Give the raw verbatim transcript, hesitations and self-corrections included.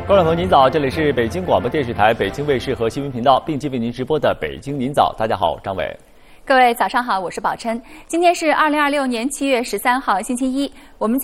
各位朋友，您早，这里是北京广播电视台、北京卫视和新闻频道并机为您直播的《北京您早》。大家好，张伟。 各位早上好，我是宝琛。今天是二零二六年七月十三号，星期一，我们。